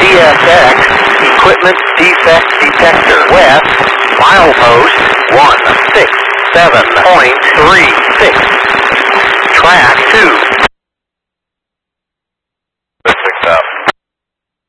CSX, equipment defect detector west, milepost 167.36. Track 2.